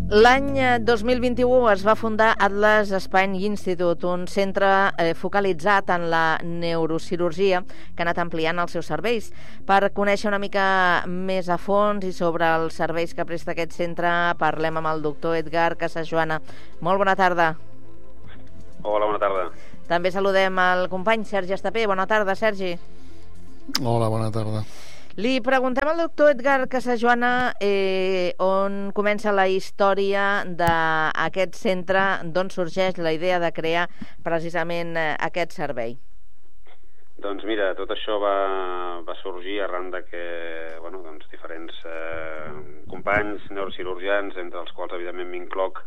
L'any 2021 es va fundar Atlas Spine Institute, un centre focalitzat en la neurocirurgia que ha anat ampliant els seus serveis. Per conèixer una mica més a fons i sobre els serveis que presta aquest centre, parlem amb el doctor Edgar Casajoana. Molt bona tarda. Hola, bona tarda. També saludem el company Sergi Estapé. Bona tarda, Sergi. Hola, bona tarda. Li preguntem al doctor Edgar Casajoana on comença la història d'aquest centre, d'on sorgeix la idea de crear precisament aquest servei. Doncs mira, tot això va sorgir arran de que diferents companys neurocirurgians, entre els quals evidentment m'incloc,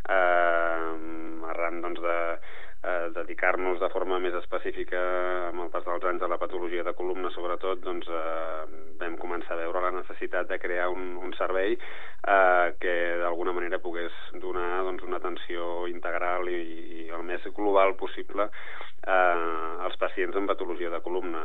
arran de dedicar-nos de forma més específica amb el pas dels anys a la patologia de columna, sobretot, vam començar a veure la necessitat de crear un servei que d'alguna manera pogués donar una atenció integral i el més global possible als pacients amb patologia de columna.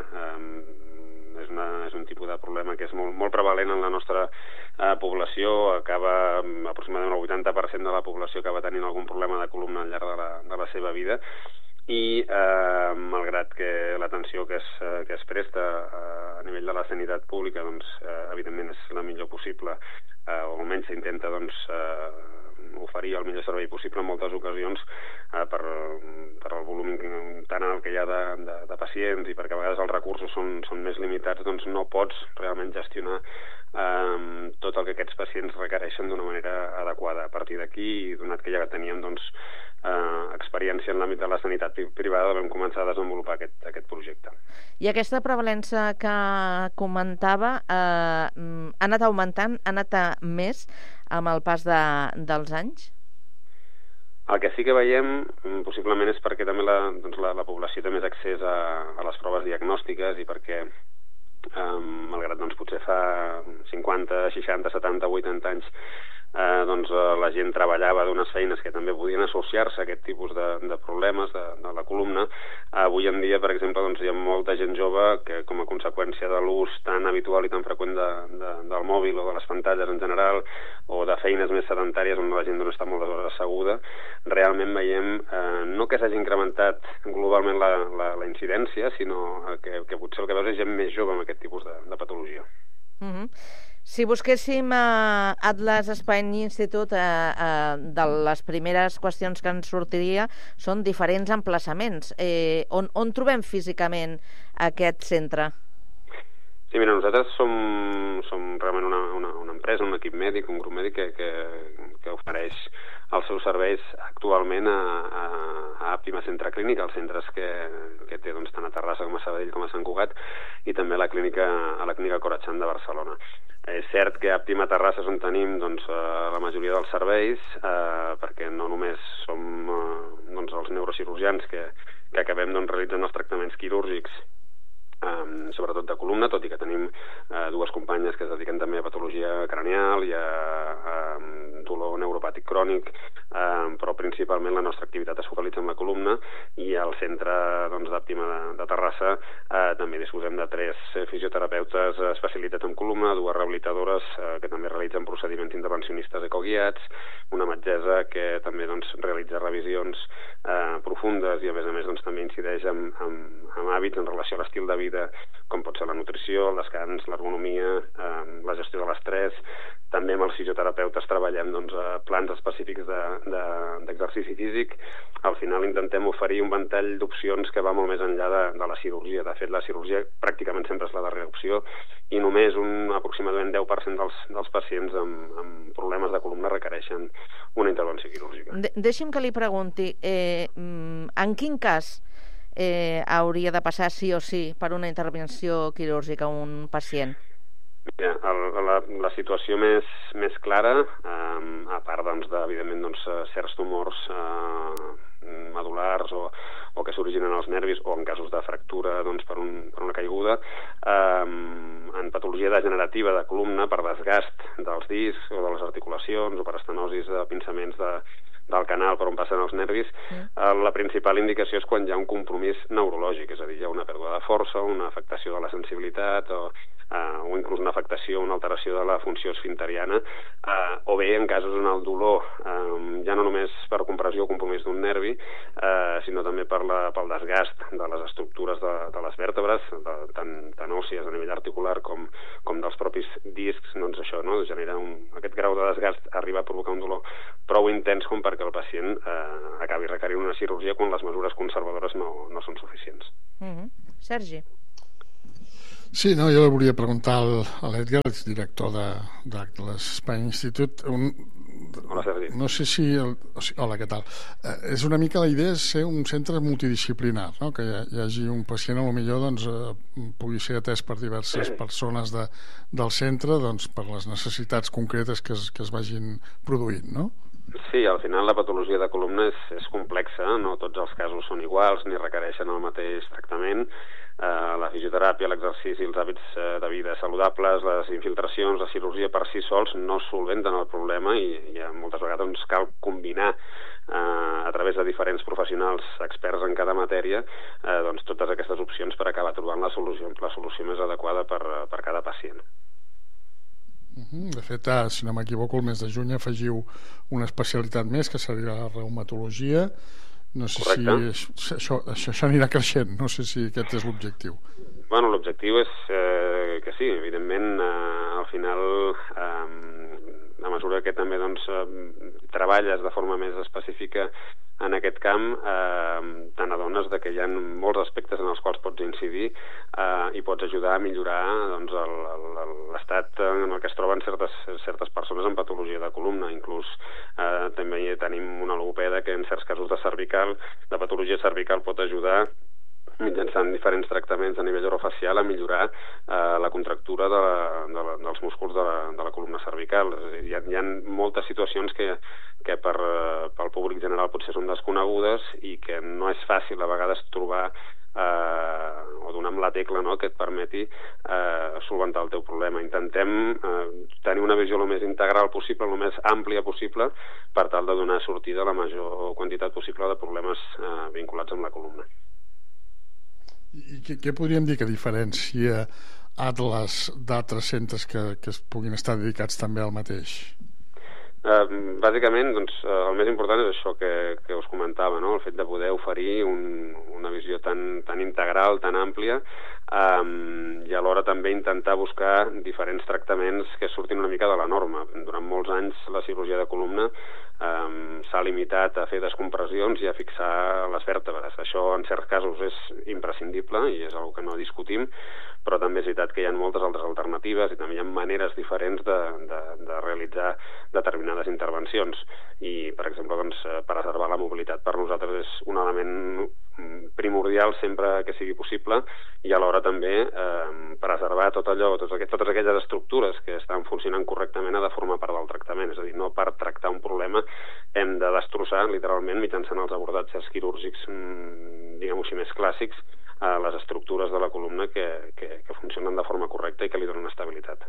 És un tipus de problema que és molt prevalent en la nostra població. Aproximadament el 80% de la població acaba tenint algun problema de columna al llarg de la seva vida, i malgrat que l'atenció que es presta a nivell de la sanitat pública evidentment és la millor possible, o almenys s'intenta oferir el millor servei possible, en moltes ocasions per el volum tan alt que hi ha de pacients i perquè a vegades els recursos són més limitats, no pots realment gestionar tot el que aquests pacients requereixen d'una manera adequada. A partir d'aquí, donat que ja teníem experiència en l'àmbit de la sanitat privada, vam començar a desenvolupar aquest projecte. I aquesta prevalença que comentava ha anat augmentant, ha anat més amb el pas dels anys? El que sí que veiem, possiblement, és perquè també la població té més accés a les proves diagnòstiques i perquè, malgrat potser fa 50, 60, 70, 80 anys, la gent treballava d'unes feines que també podien associar-se a aquest tipus de problemes de la columna. Avui en dia, per exemple, hi ha molta gent jove que, com a conseqüència de l'ús tan habitual i tan freqüent del mòbil o de les pantalles en general, o de feines més sedentàries on la gent està moltes hores asseguda, realment veiem no que s'hagi incrementat globalment la incidència, sinó que potser el que veus és gent més jove amb aquest tipus de patologia. Si busquéssim a Atlas Spine Institute, de les primeres qüestions que ens sortiria són diferents emplaçaments. On trobem físicament aquest centre? Sí, mira, nosaltres som realment una empresa, un equip mèdic, un grup mèdic que ofereix els seus serveis actualment a Àptima Centre Clínic, els centres que té tant a Terrassa com a Sabadell com a Sant Cugat, i també a la clínica Coratxan de Barcelona. És cert que a Àptima Terrassa és on tenim la majoria dels serveis, perquè no només som els neurocirurgians que acabem realitzant els tractaments quirúrgics, sobretot de columna, tot i que tenim dues companyes que es dediquen també a patologia cranial i a dolor neuropàtic crònic, però principalment la nostra activitat es focalitza en la columna, i al centre d'Àptima de Terrassa també disposem de 3 fisioterapeutes especialitzats en columna, 2 rehabilitadores que també realitzen procediments intervencionistes ecoguiats, una metgessa que també realitza revisions profundes i a més també incideix en hàbits en relació a l'estil de vida, com pot ser la nutrició, el descans, l'ergonomia, la gestió de l'estrès. També amb els fisioterapeutes treballem plans específics d'exercici físic. Al final intentem oferir un ventall d'opcions que va molt més enllà de la cirurgia. De fet, la cirurgia pràcticament sempre és la darrera opció, i només aproximadament 10% dels pacients amb problemes de columna requereixen una intervenció quirúrgica. Deixi'm que li pregunti, en quin cas hauria de passar sí o sí per una intervenció quirúrgica un pacient? Mira, la situació més clara, a part evidentment certs tumors medul·lars o que s'originen als nervis, o en casos de fractura per una caiguda, en patologia degenerativa de columna per desgast dels discs o de les articulacions, o per estenosis de pinçaments del canal per on passen els nervis, la principal indicació és quan hi ha un compromís neurològic, és a dir, hi ha una pèrdua de força, una afectació de la sensibilitat o inclús una afectació, una alteració de la funció esfinteriana, o bé en casos on el dolor, ja no només per compressió o compromís d'un nervi, sinó també pel desgast de les estructures de les vèrtebres, tant òssies a nivell articular com dels propis discs, doncs això, no? Genera aquest grau de desgast arriba a provocar un dolor prou intens com perquè el pacient acabi requerint una cirurgia quan les mesures conservadores no són suficients. Sergi. Sí, no, jo li volia preguntar a l'Edgar, director d'Atlas Spine Institute. Hola, Sergi. No sé si... Hola, què tal? És una mica la idea és ser un centre multidisciplinar, no? Que hi hagi un pacient, potser doncs, pugui ser atès per diverses persones del centre, doncs, per les necessitats concretes que es vagin produint, no? Sí, al final la patologia de columna és complexa, no tots els casos són iguals ni requereixen el mateix tractament. La fisioteràpia, l'exercici, els hàbits de vida saludables, les infiltracions, la cirurgia per si sols no solventen el problema i moltes vegades ens cal combinar a través de diferents professionals experts en cada matèria doncs totes aquestes opcions per acabar trobant la solució més adequada per cada pacient. De fet, si no m'equivoco, el mes de juny afegiu una especialitat més, que seria la reumatologia. No sé si això anirà creixent, no sé si aquest és l'objectiu. Bueno, l'objectiu és que sí, evidentment, al final, a mesura que també doncs, treballes de forma més específica en aquest camp, te n'adones que hi ha molts aspectes en els quals pots incidir i pots ajudar a millorar doncs, l'estat en el que es troben certes persones amb patologia de columna. Inclús també tenim una logopeda que en certs casos de patologia cervical pot ajudar mitjançant diferents tractaments a nivell orofacial a millorar la contractura dels músculs de la columna cervical. Hi ha moltes situacions que pel públic general potser són desconegudes i que no és fàcil a vegades trobar o donar amb la tecla, no?, que et permeti solventar el teu problema. Intentem tenir una visió el més integral possible, el més àmplia possible, per tal de donar sortida a la major quantitat possible de problemes vinculats amb la columna. I què podríem dir que diferencia Atlas d'altres centres que es puguin estar dedicats també al mateix? Bàsicament, doncs, el més important és això que us comentava, no? El fet de poder oferir una visió tan integral, tan àmplia, i alhora també intentar buscar diferents tractaments que surtin una mica de la norma. Durant molts anys la cirurgia de columna s'ha limitat a fer descompressions i a fixar les vèrtebres. Això en certs casos és imprescindible i és una cosa que no discutim, però també és veritat que hi ha moltes altres alternatives i també hi ha maneres diferents de realitzar determinades intervencions. I, per exemple, doncs, preservar la mobilitat per nosaltres és un element primordial sempre que sigui possible, i alhora també preservar totes aquelles estructures que estan funcionant correctament ha de formar part del tractament. És a dir, no per tractar un problema hem de destrossar literalment mitjançant els abordatges quirúrgics, diguem-ho així, més clàssics, les estructures de la columna que funcionen de forma correcta i que li donen estabilitat.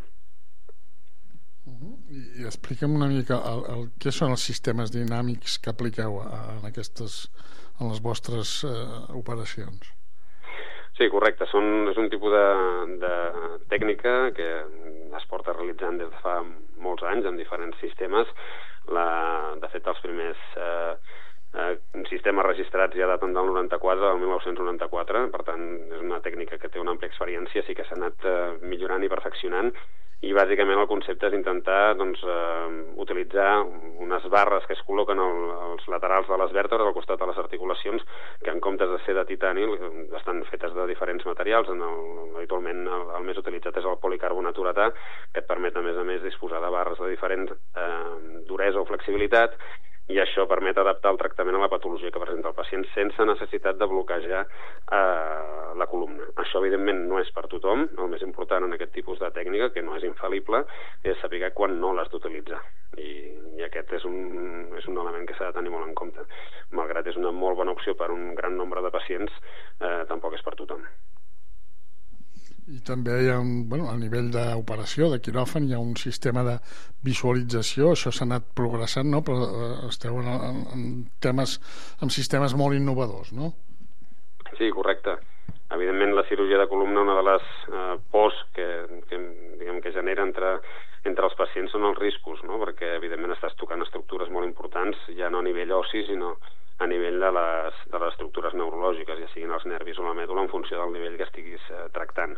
I explica'm una mica què són els sistemes dinàmics que apliqueu en les vostres operacions. Sí, correcte. És un tipus de tècnica que es porta realitzant des de fa molts anys en diferents sistemes. De fet, els primers sistemes registrats ja daten del 1994, per tant és una tècnica que té una àmplia experiència, sí que s'ha anat millorant i perfeccionant, i bàsicament el concepte és intentar utilitzar unes barres que es col·loquen als laterals de les vèrtebres al costat de les articulacions, que en comptes de ser de titani estan fetes de diferents materials. Habitualment el més utilitzat és el policarbonat uretà, que et permet a més disposar de barres de diferent duresa o flexibilitat, i això permet adaptar el tractament a la patologia que presenta el pacient sense necessitat de bloquejar la columna. Això, evidentment, no és per tothom. El més important en aquest tipus de tècnica, que no és infal·lible, és saber quan no l'has d'utilitzar. I aquest és un element que s'ha de tenir molt en compte. Malgrat és una molt bona opció per a un gran nombre de pacients, tampoc és per tothom. I també hi ha a nivell d'operació, de quiròfan, hi ha un sistema de visualització, això s'ha anat progressant, no? Però esteu en sistemes molt innovadors, no? Sí, correcte. Evidentment, la cirurgia de columna, una de les pors que genera entre els pacients són els riscos, no? Perquè, evidentment, estàs tocant estructures molt importants, ja no a nivell ossi, sinó a nivell de les estructures neurològiques, ja siguin els nervis o la mèdula, en funció del nivell que estiguis tractant.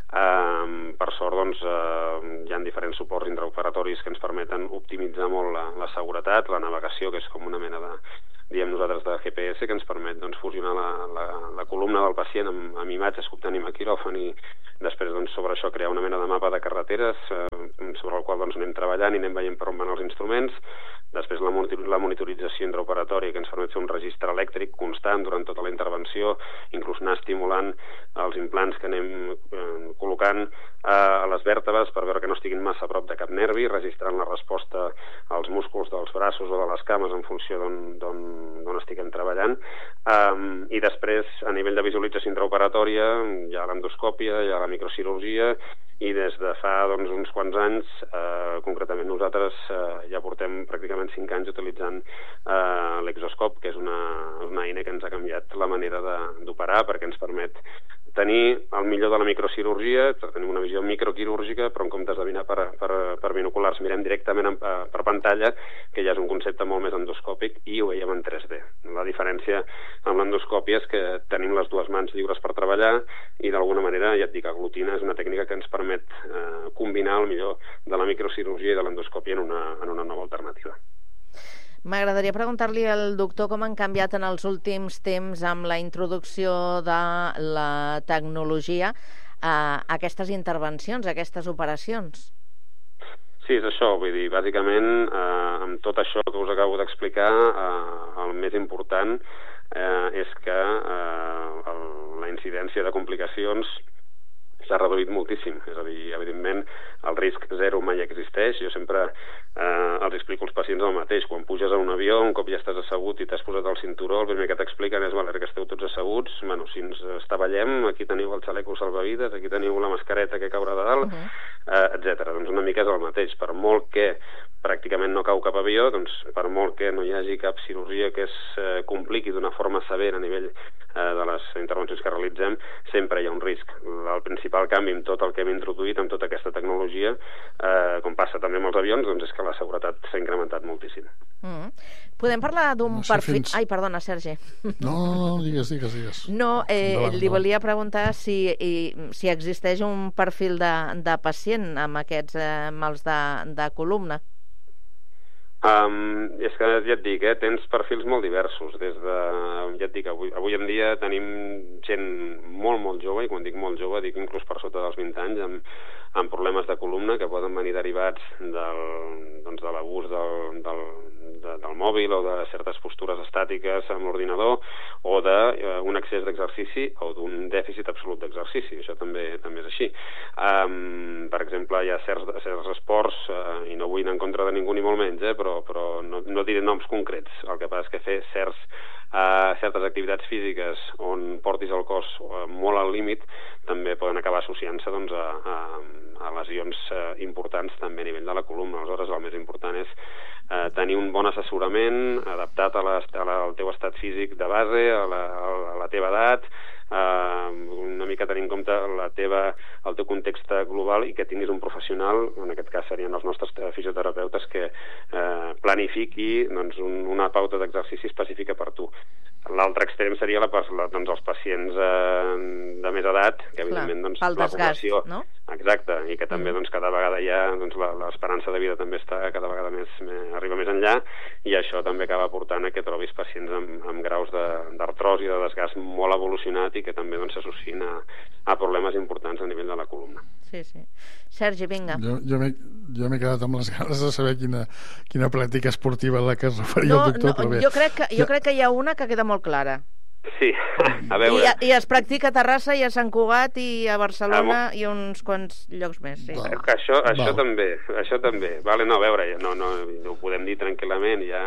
Per sort, doncs, hi ha diferents suports intraoperatoris que ens permeten optimitzar molt la seguretat, la navegació, que és com una mena de, diem nosaltres, de GPS, que ens permet fusionar la columna del pacient amb imatges que obtenim a quiròfan i després sobre això crear una mena de mapa de carreteres sobre el qual anem treballant i anem veient per on van els instruments. Després la monitorització intraoperatòria, que ens permet fer un registre elèctric constant durant tota la intervenció, inclús anar estimulant els implants que anem col·locant a les vèrtebres per veure que no estiguin massa a prop de cap nervi, registrant la resposta als músculs dels braços o de les cames en funció d'on estiguem treballant. I després, a nivell de visualització intraoperatòria, hi ha l'endoscòpia, hi ha la microcirurgia, i des de fa uns quants anys, concretament nosaltres ja portem pràcticament 5 anys utilitzant l'exoscop, que és una eina que ens ha canviat la manera d'operar, perquè ens permet tenir el millor de la microcirurgia, tenim una visió microquirúrgica, però en comptes de mirar per binoculars mirem directament per pantalla, que ja és un concepte molt més endoscòpic, i ho veiem en 3D. La diferència amb l'endoscòpia és que tenim les dues mans lliures per treballar i d'alguna manera, ja et dic, aglutina és una tècnica que ens permet combinar el millor de la microcirurgia i de l'endoscòpia en una nova alternativa. M'agradaria preguntar-li al doctor com han canviat en els últims temps amb la introducció de la tecnologia aquestes intervencions, aquestes operacions. Sí, és això, vull dir, bàsicament, amb tot això que us acabo d'explicar, el més important és que la incidència de complicacions s'ha reduït moltíssim, és a dir, evidentment el risc zero mai existeix. Jo sempre els explico als pacients el mateix, quan puges a un avió, un cop ja estàs assegut i t'has posat el cinturó, el primer que t'expliquen és que esteu tots asseguts, si ens estavellem, aquí teniu el xaleco salvavides, aquí teniu la mascareta que caurà de dalt, etc. Doncs una mica és el mateix, per molt que pràcticament no cau cap avió, doncs per molt que no hi hagi cap cirurgia que es compliqui d'una forma severa a nivell de les intervencions que realitzem, sempre hi ha un risc. El principal canvi amb tot el que hem introduït, amb tota aquesta tecnologia, com passa també amb els avions, doncs és que la seguretat s'ha incrementat moltíssim. Podem parlar d'un perfil... Ai, perdona, Sergi. No, digues. No, li volia preguntar si existeix un perfil de pacient amb aquests mals de columna. És que ja et dic, tens perfils molt diversos. Ja et dic, avui en dia tenim gent molt jove, i quan dic molt jove dic inclús per sota dels 20 anys, amb problemes de columna que poden venir derivats de l'abús del mòbil o de certes postures estàtiques amb l'ordinador o d'un excés d'exercici o d'un dèficit absolut d'exercici. Això també és així. Per exemple, hi ha certs esports, i no vull anar en contra de ningú ni molt menys, però no diré noms concrets. El que passa és que fer certes activitats físiques on portis el cos molt al límit també poden acabar associant-se a lesions importants també a nivell de la columna. Aleshores, el més important és tenir un bon assessorament adaptat al teu estat físic de base, a la teva edat, una mica tenir en compte el teu context global i que tinguis un professional, en aquest cas serien els nostres fisioterapeutes, que planifiqui una pauta d'exercici específica per tu. L'altre extrem seria els pacients de més edat, que evidentment pel desgast, no? Exacte, i que també cada vegada l'esperança de vida també cada vegada arriba més enllà, i això també acaba portant a que trobis pacients amb graus d'artrosi, de desgast molt evolucionat i que també s'associen a problemes importants a nivell de la columna. Sí. Sergi, vinga. Jo m'he quedat amb les ganes de saber quina pràctica esportiva a la que es referia el doctor. Jo crec que hi ha una que queda molt clara. Sí, a veure... I es practica a Terrassa i a Sant Cugat i a Barcelona i uns quants llocs més, sí. Això també. Vale, no, a veure, no ho podem dir tranquil·lament, ja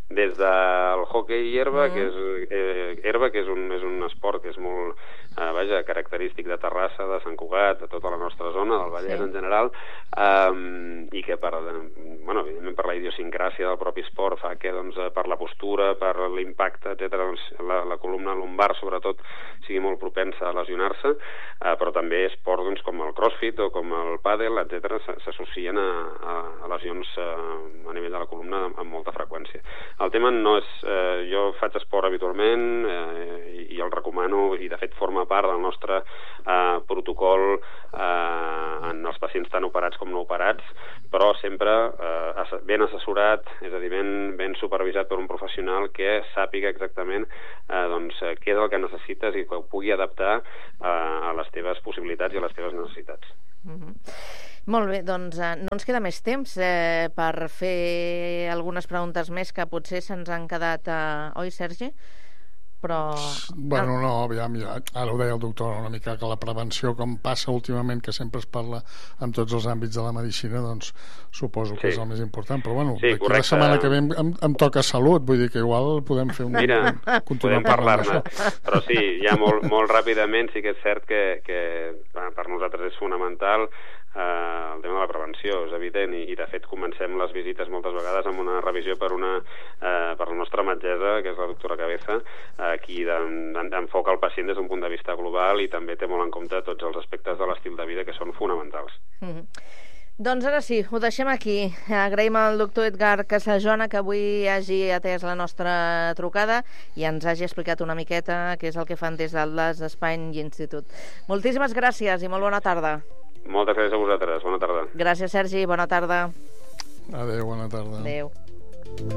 des del hoquei herba, que és un esport que és molt característic de Terrassa, de Sant Cugat, de tota la nostra zona, del Vallès en general, i que evidentment per la idiosincràsia del propi esport fa que per la postura, per l'impacte, etc., la columna lumbar sobretot sigui molt propensa a lesionar-se, però també esports com el crossfit o com el pàdel, etc., s'associen a lesions a nivell de la columna amb molta freqüència. El tema no és... Jo faig esport habitualment i el recomano, i de fet forma part del nostre protocol en els pacients tant operats com no operats, però sempre ben assessorat, és a dir, ben supervisat per un professional que sàpiga exactament què és el que necessites i que ho pugui adaptar a les teves possibilitats i a les teves necessitats. Molt bé, doncs no ens queda més temps per fer algunes preguntes més que potser se'ns han quedat, oi, Sergi? Però... Bueno, no, aviam, ara ho deia el doctor una mica, que la prevenció, com passa últimament, que sempre es parla en tots els àmbits de la medicina, doncs suposo que és el més important, però bueno, d'aquí la setmana que ve em toca salut, vull dir que igual podem fer podem parlar-ne, però sí, ja molt ràpidament sí que és cert que per nosaltres és fonamental el tema de la prevenció, és evident, i de fet comencem les visites moltes vegades amb una revisió per la nostra metgessa, que és la doctora Cabeza, qui enfoca el pacient des d'un punt de vista global i també té molt en compte tots els aspectes de l'estil de vida que són fonamentals. Doncs ara sí, ho deixem aquí. Agraïm al doctor Edgar Casajona que avui hagi atès la nostra trucada i ens hagi explicat una miqueta què és el que fan des d'Atlas Spine Institute. Moltíssimes gràcies i molt bona tarda. Moltes gràcies a vosaltres, bona tarda. Gràcies, Sergi, bona tarda. Adéu, bona tarda. Adéu.